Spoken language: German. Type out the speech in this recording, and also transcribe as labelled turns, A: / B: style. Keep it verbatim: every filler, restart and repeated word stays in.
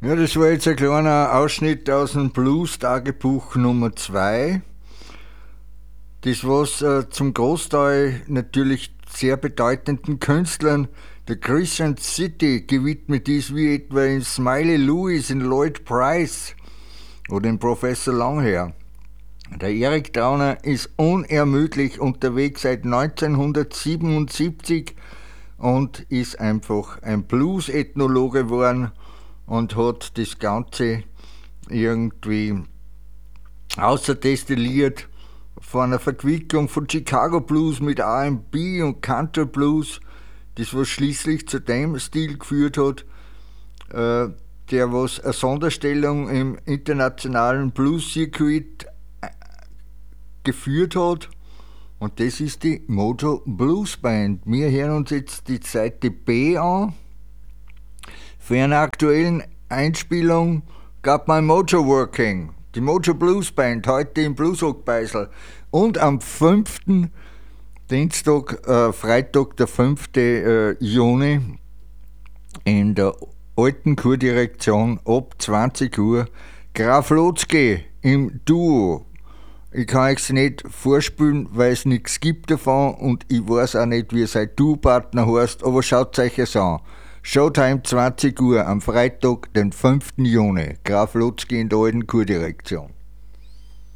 A: Ja, das war jetzt ein kleiner Ausschnitt aus dem Blues-Tagebuch Nummer zwei. Das was äh, zum Großteil natürlich sehr bedeutenden Künstlern der Christian City gewidmet ist, wie etwa in Smiley Lewis, in Lloyd Price oder in Professor Longhair. Der Eric Dauner ist unermüdlich unterwegs seit neunzehnhundertsiebenundsiebzig und ist einfach ein Blues-Ethnologe geworden und hat das Ganze irgendwie außerdestilliert von einer Verquicklung von Chicago Blues mit R and B und Country Blues, das was schließlich zu dem Stil geführt hat, äh, der was eine Sonderstellung im internationalen Blues-Circuit geführt hat. Und das ist die Mojo Blues Band. Wir hören uns jetzt die Seite B an. Für eine aktuellen Einspielung gab mein Mojo Working. Die Mojo Blues Band heute im Bluesrock Beisel. Und am fünften Dienstag, äh, Freitag, der fünfte Äh, Juni in der alten Kurdirektion ab zwanzig Uhr Graf Lotzke im Duo. Ich kann euch nicht vorspielen, weil es nichts gibt davon und ich weiß auch nicht, wie sein Duo-Partner heißt, aber schaut euch es an. Showtime zwanzig Uhr am Freitag, den fünften Juni. Graf Lotzke in der alten Kurdirektion.